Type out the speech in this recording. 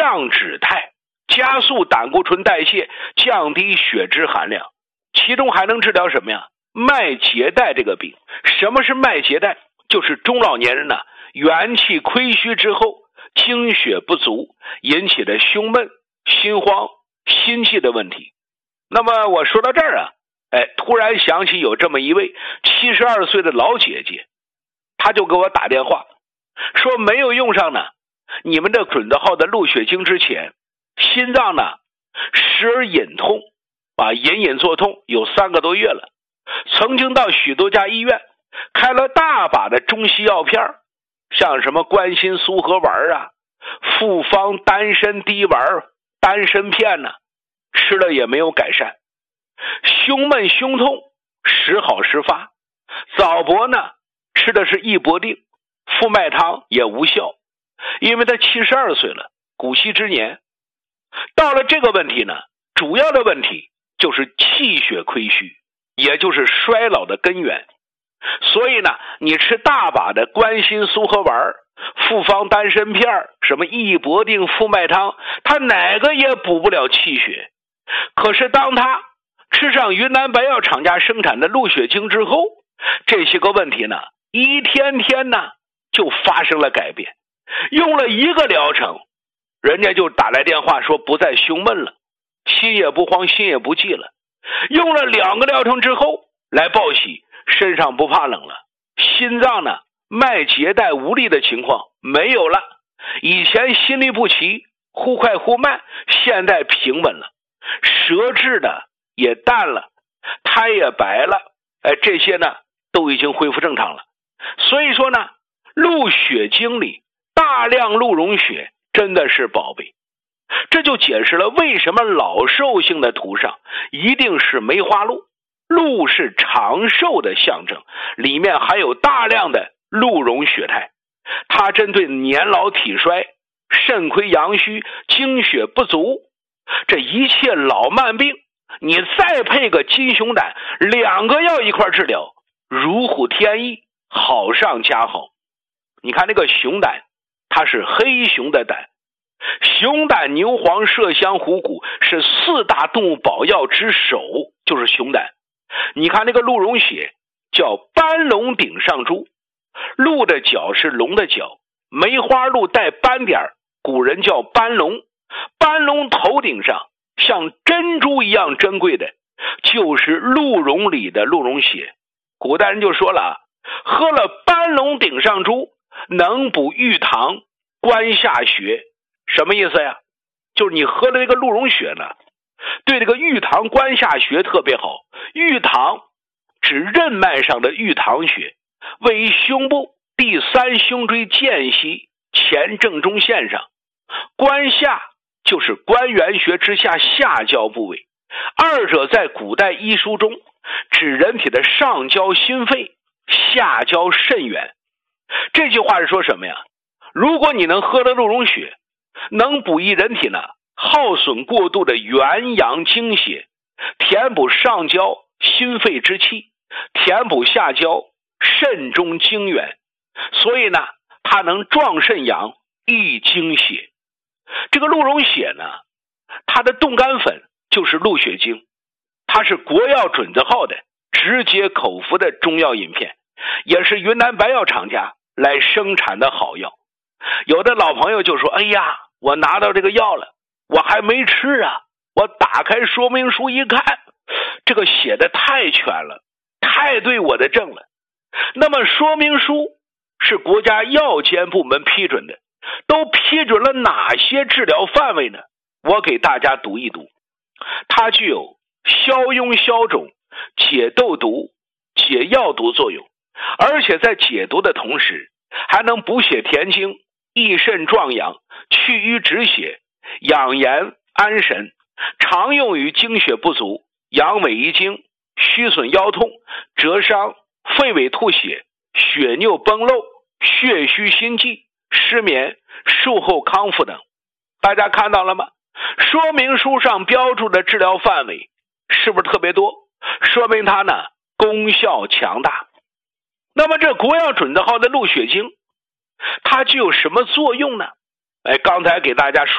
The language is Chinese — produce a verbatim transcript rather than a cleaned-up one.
降脂态，加速胆固醇代谢，降低血脂含量。其中还能治疗什么呀？脉结带这个病。什么是脉结带？就是中老年人呢、啊、元气亏虚之后，精血不足引起的胸闷、心慌、心悸的问题。那么我说到这儿啊，哎，突然想起有这么一位七十二岁的老姐姐，她就给我打电话说，没有用上呢你们这准字号的鹿血精之前，心脏呢时而隐痛啊，隐隐作痛有三个多月了，曾经到许多家医院开了大把的中西药片，像什么关心苏合丸啊、复方丹参滴丸、丹参片呢、啊，吃了也没有改善。胸闷胸痛时好时发，早搏呢吃的是益搏定、复脉汤也无效，因为他七十二岁了，古稀之年。到了这个问题呢，主要的问题就是气血亏虚，也就是衰老的根源。所以呢，你吃大把的关心苏合丸、复方丹参片、什么益搏定、复脉汤，它哪个也补不了气血。可是当他吃上云南白药厂家生产的鹿血精之后，这些个问题呢，一天天呢就发生了改变。用了一个疗程，人家就打来电话说不再胸闷了，心也不慌，心也不悸了。用了两个疗程之后来报喜，身上不怕冷了，心脏呢脉结带无力的情况没有了，以前心律不齐，忽快忽慢，现在平稳了，舌质的也淡了，苔也白了，哎，这些呢都已经恢复正常了。所以说呢，鹿血精里大量鹿茸血真的是宝贝。这就解释了为什么老寿星的图上一定是梅花鹿。鹿是长寿的象征，里面含有大量的鹿茸血肽，它针对年老体衰、肾亏阳虚、精血不足，这一切老慢病，你再配个金熊胆，两个药一块治疗，如虎添翼，好上加好。你看那个熊胆，它是黑熊的胆，熊胆、牛黄、麝香、虎骨是四大动物保药之首，就是熊胆。你看那个鹿茸血叫斑龙顶上珠，鹿的角是龙的角，梅花鹿带斑点，古人叫斑龙。斑龙头顶上像珍珠一样珍贵的就是鹿茸里的鹿茸血。古代人就说了，喝了斑龙顶上珠能补玉堂、关下穴。什么意思呀？就是你喝了这个鹿茸血呢，对这个玉堂关下穴特别好。玉堂指任脉上的玉堂穴，位于胸部第三胸椎间隙前正中线上。关下就是关元穴之下下焦部位，二者在古代医书中指人体的上焦心肺，下焦肾源。这句话是说什么呀？如果你能喝了鹿茸血，能补益人体呢耗损过度的元阳精血，填补上焦心肺之气，填补下焦肾中精元，所以呢它能壮肾阳、益精血。这个鹿茸血呢，它的冻干粉就是鹿血精，它是国药准字号的直接口服的中药饮片，也是云南白药厂家来生产的好药。有的老朋友就说，哎呀，我拿到这个药了，我还没吃啊，我打开说明书一看，这个写的太全了，太对我的症了。那么说明书是国家药监部门批准的，都批准了哪些治疗范围呢？我给大家读一读。它具有消痈消肿、解痘毒、解药毒作用，而且在解毒的同时还能补血填精、益肾壮阳、去瘀止血、养颜安神，常用于精血不足、阳痿遗精、虚损腰痛、折伤、肺痿吐血、血尿崩漏、血虚心悸、失眠、术后康复等。大家看到了吗？说明书上标注的治疗范围是不是特别多？说明它呢功效强大。那么这国药准字号的鹿血精，它具有什么作用呢？哎，刚才给大家说